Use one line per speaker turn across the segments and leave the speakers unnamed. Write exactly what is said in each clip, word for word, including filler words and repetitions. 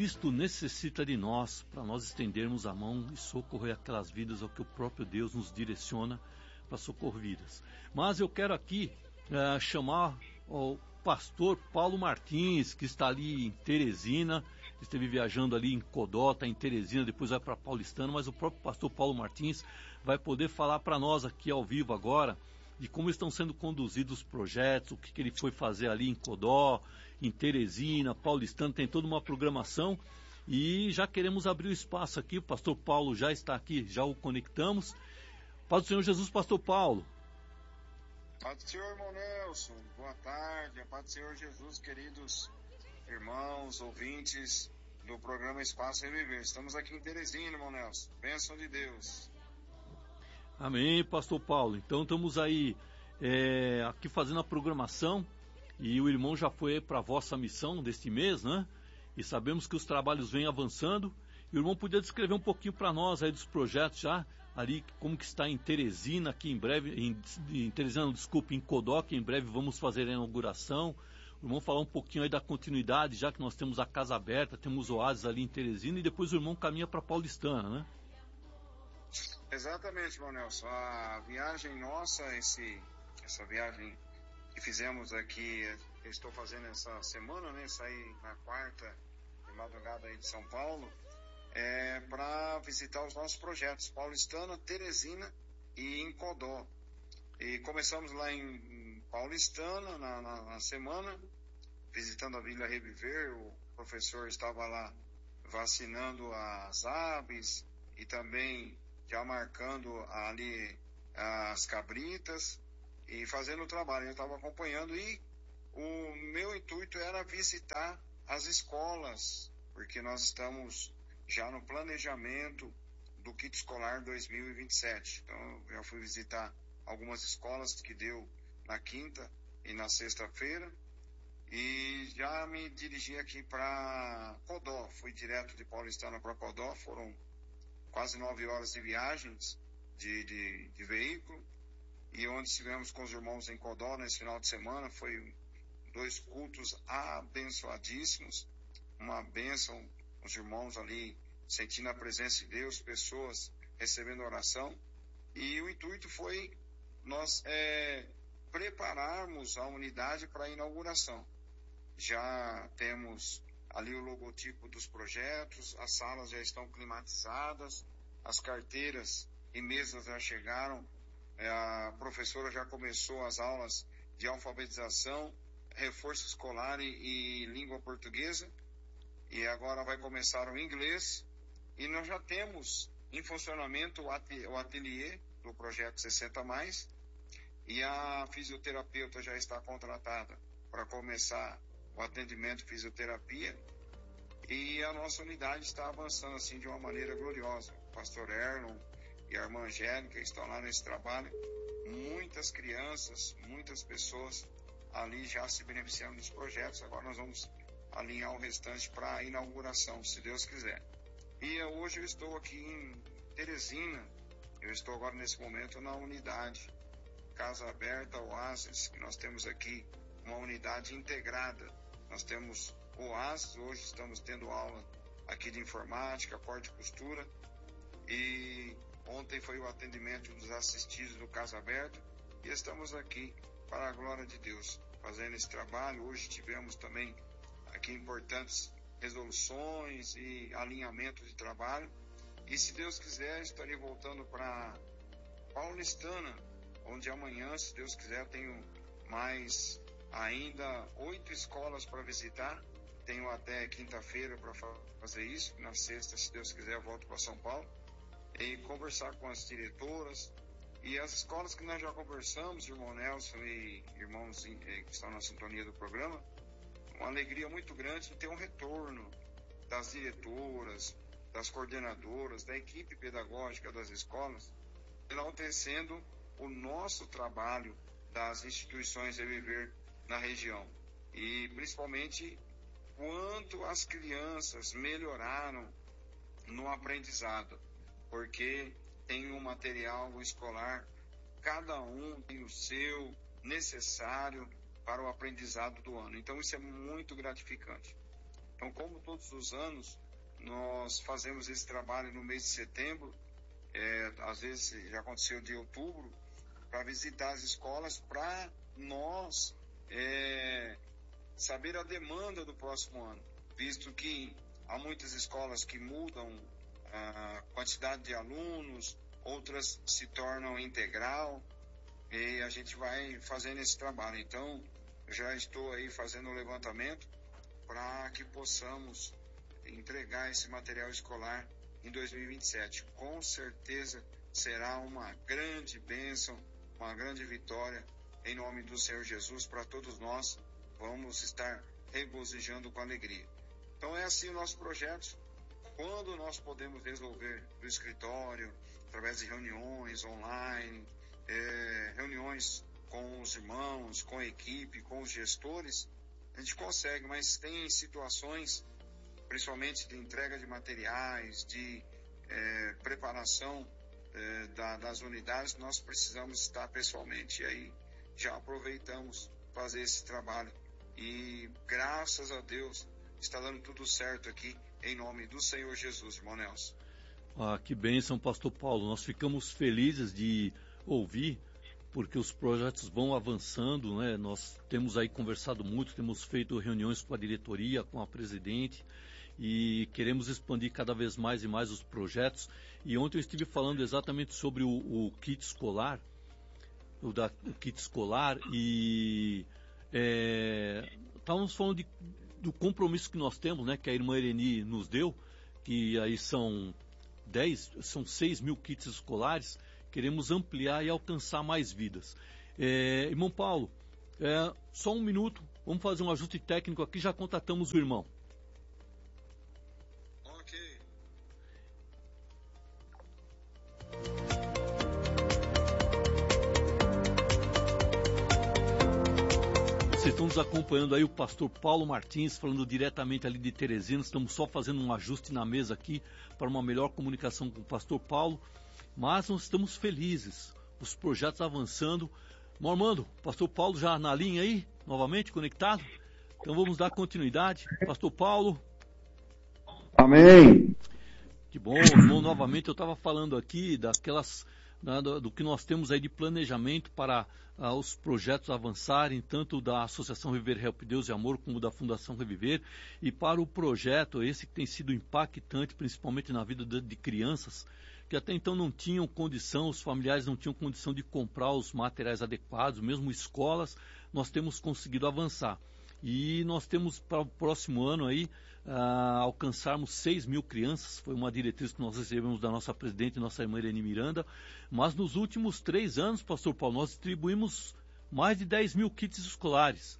Cristo necessita de nós para nós estendermos a mão e socorrer aquelas vidas ao que o próprio Deus nos direciona para socorrer vidas. Mas eu quero aqui uh, chamar o pastor Paulo Martins, que está ali em Teresina, esteve viajando ali em Codó, está em Teresina, depois vai para Paulistano, mas o próprio pastor Paulo Martins vai poder falar para nós aqui ao vivo agora de como estão sendo conduzidos os projetos, o que, que ele foi fazer ali em Codó, em Teresina, Paulistano, tem toda uma programação e já queremos abrir o espaço aqui, o pastor Paulo já está aqui, já o conectamos. Paz do Senhor Jesus, pastor Paulo.
Paz do Senhor, irmão Nelson, boa tarde, a paz do Senhor Jesus, queridos irmãos, ouvintes do programa Espaço Reviver. Estamos aqui em Teresina, irmão Nelson, bênção de Deus.
Amém, pastor Paulo. Então estamos aí é, aqui fazendo a programação e o irmão já foi para a vossa missão deste mês, né? E sabemos que os trabalhos vêm avançando. E o irmão podia descrever um pouquinho para nós aí dos projetos já, ali como que está em Teresina, aqui em breve, em, em Teresina, desculpe, em Codó, que em breve vamos fazer a inauguração. O irmão falar um pouquinho aí da continuidade, já que nós temos a casa aberta, temos o Oásis ali em Teresina, e depois o irmão caminha para Paulistana, né?
Exatamente, irmão Nelson. A viagem nossa, esse, essa viagem que fizemos aqui, eu estou fazendo essa semana, né? Saí na quarta de madrugada aí de São Paulo, é, para visitar os nossos projetos, Paulistana, Teresina e em Codó. E começamos lá em Paulistana, na, na, na semana, visitando a Vila Reviver. O professor estava lá vacinando as aves e também já marcando ali as cabritas e fazendo o trabalho. Eu estava acompanhando e o meu intuito era visitar as escolas, porque nós estamos já no planejamento do kit escolar dois mil e vinte e sete. Então eu já fui visitar algumas escolas que deu na quinta e na sexta-feira e já me dirigi aqui para Codó. Fui direto de Paulistana para Codó, foram quase nove horas de viagens de, de, de veículo, e onde estivemos com os irmãos em Codó nesse final de semana. Foi dois cultos abençoadíssimos, uma bênção, os irmãos ali sentindo a presença de Deus, pessoas recebendo oração, e o intuito foi nós é, prepararmos a unidade para a inauguração. Já temos ali o logotipo dos projetos, as salas já estão climatizadas, as carteiras e mesas já chegaram, a professora já começou as aulas de alfabetização, reforço escolar e, e língua portuguesa, e agora vai começar o inglês, e nós já temos em funcionamento o ateliê do projeto sessenta mais, e a fisioterapeuta já está contratada para começar o atendimento fisioterapia, e a nossa unidade está avançando assim de uma maneira gloriosa. O pastor Erlon e a irmã Angélica estão lá nesse trabalho, muitas crianças, muitas pessoas ali já se beneficiando dos projetos. Agora nós vamos alinhar o restante para a inauguração, se Deus quiser. E hoje eu estou aqui em Teresina, eu estou agora nesse momento na unidade Casa Aberta Oásis, que nós temos aqui uma unidade integrada. Nós temos o Oásis, hoje estamos tendo aula aqui de informática, corte e costura, e ontem foi o atendimento dos assistidos do Casa Aberta, e estamos aqui para a glória de Deus, fazendo esse trabalho. Hoje tivemos também aqui importantes resoluções e alinhamento de trabalho, e se Deus quiser estarei voltando para Paulistana, onde amanhã, se Deus quiser, tenho mais ainda oito escolas para visitar. Tenho até quinta-feira para fazer isso. Na sexta, se Deus quiser, eu volto para São Paulo e conversar com as diretoras e as escolas que nós já conversamos, irmão Nelson e irmãos que estão na sintonia do programa. Uma alegria muito grande de ter um retorno das diretoras, das coordenadoras, da equipe pedagógica das escolas, enaltecendo o nosso trabalho das instituições Reviver na região, e principalmente quanto as crianças melhoraram no aprendizado, porque tem um material escolar, cada um tem o seu necessário para o aprendizado do ano. Então isso é muito gratificante. Então, como todos os anos, nós fazemos esse trabalho no mês de setembro, é, às vezes já aconteceu de outubro, para visitar as escolas, para nós é, saber a demanda do próximo ano, visto que há muitas escolas que mudam a quantidade de alunos, outras se tornam integral, e a gente vai fazendo esse trabalho. Então, já estou aí fazendo o levantamento para que possamos entregar esse material escolar em dois mil e vinte e sete. Com certeza será uma grande bênção, uma grande vitória em nome do Senhor Jesus para todos nós. Vamos estar regozijando com alegria. Então é assim o nosso projeto. Quando nós podemos resolver do escritório, através de reuniões online, é, reuniões com os irmãos, com a equipe, com os gestores, a gente consegue, mas tem situações, principalmente de entrega de materiais, de é, preparação é, da, das unidades, nós precisamos estar pessoalmente. E aí já aproveitamos fazer esse trabalho. E graças a Deus está dando tudo certo aqui, em nome do Senhor Jesus, irmão Nelson.
Ah, que bênção, pastor Paulo. Nós ficamos felizes de ouvir, porque os projetos vão avançando, né? Nós temos aí conversado muito, temos feito reuniões com a diretoria, com a presidente, e queremos expandir cada vez mais e mais os projetos. E ontem eu estive falando exatamente sobre o, o kit escolar, o, da, o kit escolar, e é, estávamos falando de, do compromisso que nós temos, né, que a irmã Ireni nos deu, que aí são dez, são seis mil kits escolares. Queremos ampliar e alcançar mais vidas. É, irmão Paulo, é, só um minuto, vamos fazer um ajuste técnico aqui, já contatamos o irmão.
Ok.
Vocês estão nos acompanhando aí, o pastor Paulo Martins, falando diretamente ali de Teresina. Estamos só fazendo um ajuste na mesa aqui para uma melhor comunicação com o pastor Paulo. Mas nós estamos felizes, os projetos avançando. Armando, pastor Paulo já na linha aí, novamente conectado. Então vamos dar continuidade. Pastor Paulo.
Amém.
Que bom, irmão, novamente eu estava falando aqui daquelas, né, do, do que nós temos aí de planejamento para ah, os projetos avançarem, tanto da Associação Reviver Help Deus e Amor, como da Fundação Reviver, e para o projeto esse que tem sido impactante, principalmente na vida de, de crianças, que até então não tinham condição, os familiares não tinham condição de comprar os materiais adequados, mesmo escolas, nós temos conseguido avançar. E nós temos para o próximo ano aí, uh, alcançarmos seis mil crianças, foi uma diretriz que nós recebemos da nossa presidente, nossa irmã Irene Miranda, mas nos últimos três anos, pastor Paulo, nós distribuímos mais de dez mil kits escolares.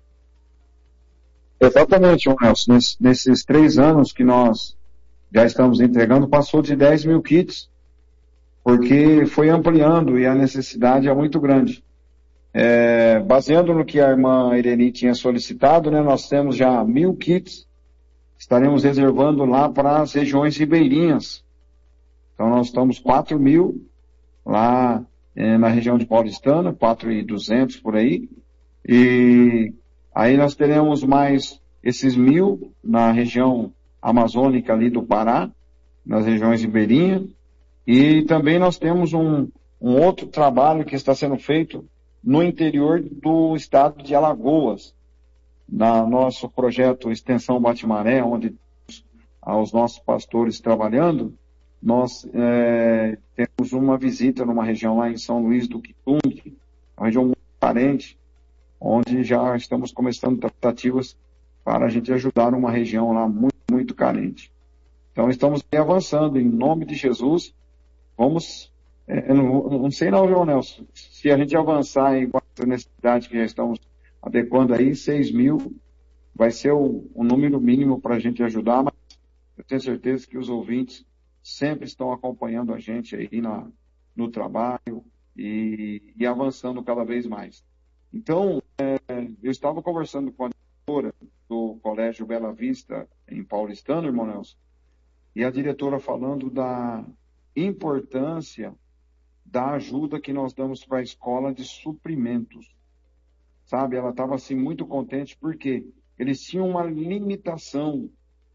Exatamente, Nelson, nesses, nesses três anos que nós já estamos entregando, passou de dez mil kits, porque foi ampliando e a necessidade é muito grande. É, baseando no que a irmã Ireni tinha solicitado, né, nós temos já mil kits, estaremos reservando lá para as regiões ribeirinhas. Então nós estamos quatro mil lá é, na região de Paulistana, quatro mil e duzentos por aí, e aí nós teremos mais esses mil na região amazônica ali do Pará, nas regiões ribeirinhas, e também nós temos um, um outro trabalho que está sendo feito no interior do estado de Alagoas, na nosso projeto Extensão Bate-Maré, onde os nossos pastores trabalhando, nós é, temos uma visita numa região lá em São Luís do Quitungue, uma região muito carente, onde já estamos começando tratativas para a gente ajudar uma região lá muito, muito carente. Então estamos avançando em nome de Jesus. Vamos, é, eu não, não sei não, João Nelson, se a gente avançar em a necessidade que já estamos adequando aí, seis mil vai ser o, o número mínimo para a gente ajudar, mas eu tenho certeza que os ouvintes sempre estão acompanhando a gente aí na, no trabalho e, e avançando cada vez mais. Então, é, eu estava conversando com a diretora do Colégio Bela Vista, em Paulistano, irmão Nelson, e a diretora falando da importância da ajuda que nós damos para a escola de suprimentos. Sabe, ela estava assim muito contente, por quê? eles tinham uma limitação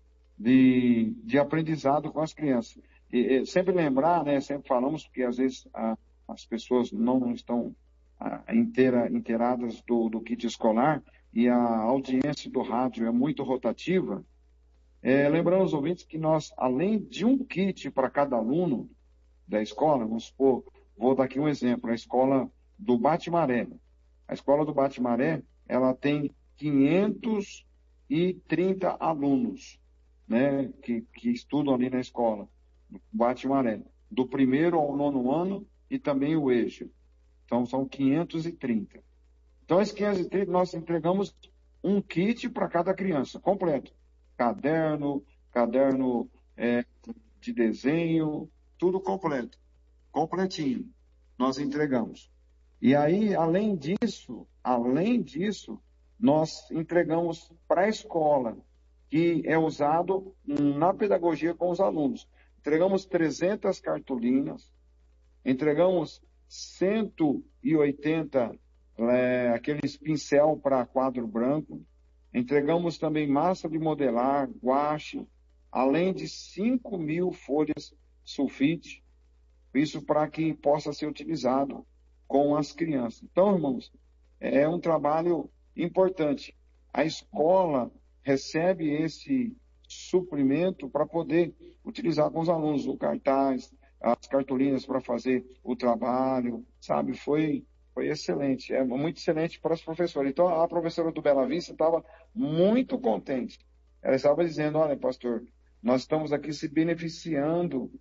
de, de aprendizado com as crianças. E, e sempre lembrar, né, sempre falamos, porque às vezes a, as pessoas não estão a, inteira, inteiradas do, do kit escolar e a audiência do rádio é muito rotativa. É, lembrando aos ouvintes que nós, além de um kit para cada aluno da escola, vamos supor, vou dar aqui um exemplo, a escola do Bate-Maré. A escola do Bate-Maré, ela tem quinhentos e trinta alunos, né, que, que estudam ali na escola, do Bate-Maré, do primeiro ao nono ano e também o eixo. Então, são quinhentos e trinta. Então, esses quinhentos e trinta, nós entregamos um kit para cada criança, completo. Caderno, caderno é, de desenho, tudo completo, completinho, nós entregamos. E aí, além disso, além disso, nós entregamos para a escola, que é usado na pedagogia com os alunos. Entregamos trezentas cartolinas, entregamos cento e oitenta é, aqueles pincel para quadro branco, entregamos também massa de modelar, guache, além de cinco mil folhas sulfite, isso para que possa ser utilizado com as crianças. Então, irmãos, é um trabalho importante. A escola recebe esse suprimento para poder utilizar com os alunos o cartaz, as cartolinas para fazer o trabalho, sabe? Foi, foi excelente, é muito excelente para os professores. Então, a professora do Bela Vista estava muito contente. Ela estava dizendo, olha, pastor, nós estamos aqui se beneficiando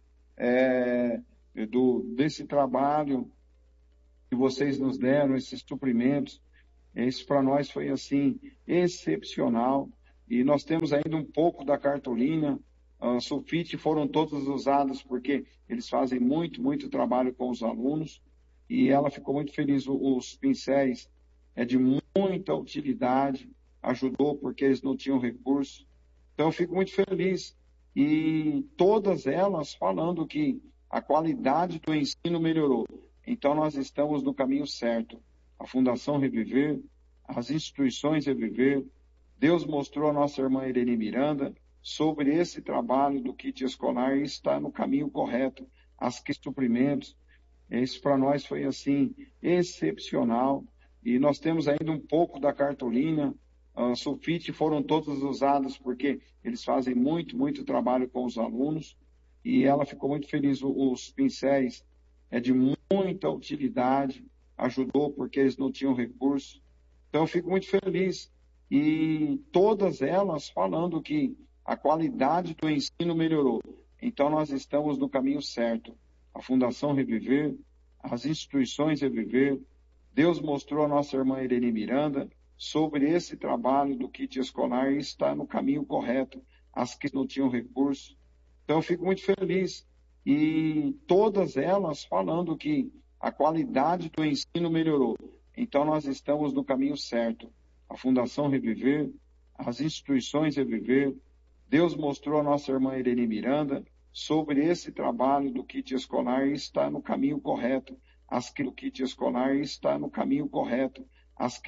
é, do, desse trabalho que vocês nos deram, esses suprimentos. Isso para nós foi, assim, excepcional. E nós temos ainda um pouco da cartolina. Uh, sulfite foram todos usados porque eles fazem muito, muito trabalho com os alunos. E ela ficou muito feliz. Os pincéis é de muita utilidade. Ajudou porque eles não tinham recurso. Então eu fico muito feliz. E todas elas falando que a qualidade do ensino melhorou. Então nós estamos no caminho certo. A Fundação Reviver, as instituições Reviver, Deus mostrou a nossa irmã Irene Miranda sobre esse trabalho do kit escolar e está no caminho correto. As suprimentos, isso para nós foi assim, excepcional. E nós temos ainda um pouco da cartolina, uh, sulfite foram todos usados porque eles fazem muito, muito trabalho com os alunos. E ela ficou muito feliz. Os pincéis é de muita utilidade, ajudou porque eles não tinham recurso. Então eu fico muito feliz. E todas elas falando que a qualidade do ensino melhorou. Então nós estamos no caminho certo. A Fundação Reviver, as instituições Reviver, Deus mostrou a nossa irmã Irene Miranda sobre esse trabalho do kit escolar e está no caminho correto. As que não tinham recurso. Então eu fico muito feliz. E todas elas falando que a qualidade do ensino melhorou. Então nós estamos no caminho certo. A Fundação Reviver, as instituições Reviver, Deus mostrou a nossa irmã Irene Miranda sobre esse trabalho do kit escolar e está no caminho correto. As que do kit escolar e está no caminho correto. As